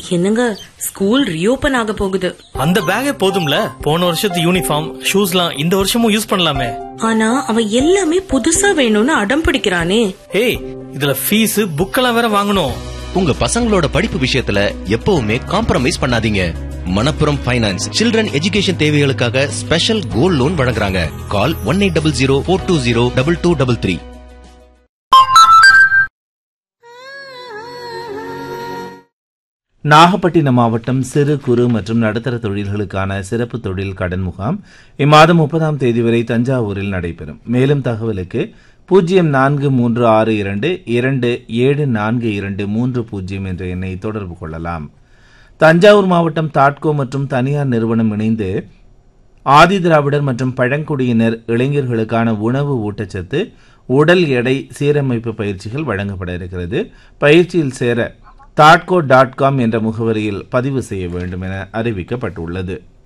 என்னங்க, school reopen ஆக போகுது. அந்த பேக்கே போதும்ல, போன வருஷத்து யூனிஃபார்ம் ஷூஸ்லாம் இந்த வருஷமும் யூஸ் பண்ணலாமே. ஆனா அவன் எல்லாமே புதுசா வேணும்னு அடம் பிடிக்கிறானே. ஏய், இதுல ஃபீஸ் புக்கெல்லாம் வேற வாங்கணும். உங்க பசங்களோட படிப்பு விஷயத்துல எப்பவுமே காம்ப்ரமைஸ் பண்ணாதீங்க. மணப்புரம் ஃபைனான்ஸ் சில்ட்ரன் எஜுகேஷன் தேவைகளுக்காக ஸ்பெஷல் கோல்ட் லோன் வழங்குறாங்க. கால் 1800-420-2233. நாகப்பட்டினம் மாவட்டம் சிறு குறு மற்றும் நடுத்தர தொழில்களுக்கான சிறப்பு தொழில் கடன் முகாம் இம்மாதம் 30ஆம் தேதி வரை தஞ்சாவூரில் நடைபெறும். மேலும் தகவலுக்கு 0432274230 என்ற எண்ணை தொடர்பு கொள்ளலாம். தஞ்சாவூர் மாவட்டம் தாட்கோ மற்றும் தனியார் நிறுவனம் இணைந்து ஆதிதிராவிடர் மற்றும் பழங்குடியினர் இளைஞர்களுக்கான உணவு ஊட்டச்சத்து உடல் எடை சீரமைப்பு பயிற்சிகள் வழங்கப்பட இருக்கிறது. பயிற்சியில் சேர tatco.com என்ற முகவரியில் பதிவு செய்ய வேண்டும் என அறிவிக்கப்பட்டுள்ளது.